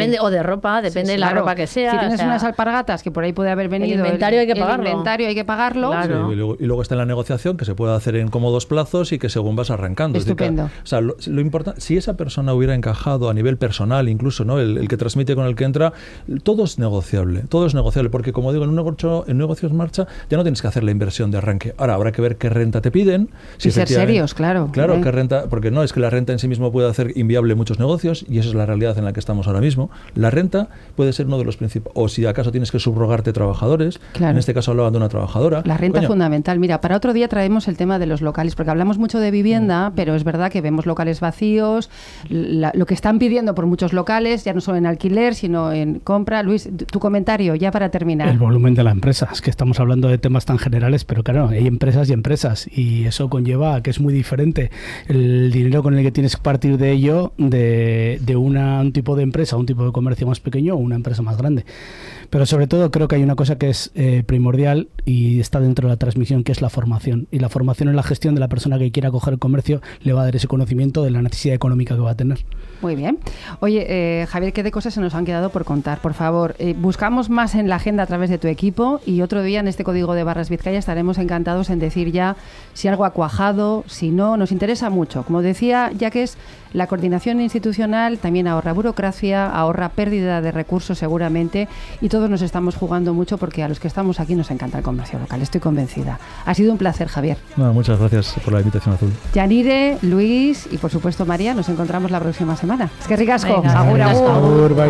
depende, o de ropa, depende de la ropa que sea. Si tienes unas alpargatas que por ahí puede haber venido... El inventario hay que pagarlo. El inventario hay que pagarlo. Claro. Sí, y luego está en la negociación, que se puede hacer en cómodos plazos y que según vas arrancando. Estupendo. Es decir, lo importante, si esa persona hubiera encajado a nivel personal, incluso, ¿no? El que transmite con el que entra, todo es negociable, porque como digo, en un negocio en marcha ya no tienes que hacer la inversión de arranque. Ahora habrá que ver qué renta te piden. Y ser serios, claro. Claro, qué renta, porque no es que la renta en sí mismo puede hacer inviable muchos negocios, y esa es la realidad en la que estamos ahora mismo. La renta puede ser uno de los principales, o si acaso tienes que subrogarte trabajadores, en este caso hablaban de una trabajadora. La renta es fundamental. Mira, para otro día traemos el tema de los locales, porque hablamos mucho de vivienda, pero es verdad que vemos locales vacíos, lo que están pidiendo por muchos locales, ya no solo en alquiler, sino en compra. Luis, tu comentario, ya para terminar. El volumen de la empresa. Es que estamos hablando de temas tan generales, pero claro, hay empresas y empresas, y eso conlleva a que es muy diferente el dinero con el que tienes que partir de ello de un tipo de empresa, un tipo de comercio más pequeño o una empresa más grande. Pero sobre todo creo que hay una cosa que es primordial y está dentro de la transmisión, que es la formación. Y la formación en la gestión de la persona que quiera coger el comercio le va a dar ese conocimiento de la necesidad económica que va a tener. Muy bien. Oye, Javier, ¿qué de cosas se nos han quedado por contar? Por favor, buscamos más en la agenda a través de tu equipo, y otro día en este Código de Barras Vizcaya estaremos encantados en decir ya si algo ha cuajado, si no. Nos interesa mucho. Como decía, ya que es la coordinación institucional, también ahorra burocracia, ahorra pérdida de recursos seguramente, y todos nos estamos jugando mucho porque a los que estamos aquí nos encanta el comercio local, estoy convencida. Ha sido un placer, Javier. No, muchas gracias por la invitación, Azul. Yanire, Luis y por supuesto María, nos encontramos la próxima semana. Es que ricasco. Venga, agur, agur. Agur, bai.